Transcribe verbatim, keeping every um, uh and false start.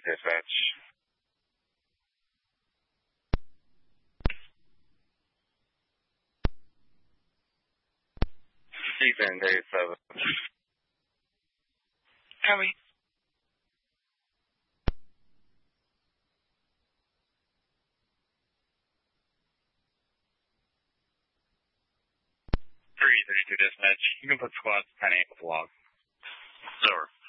dispatch. Ethan, Dave seven. Copy. three thirty-two dispatch. You can put squads ten eight with log. Over.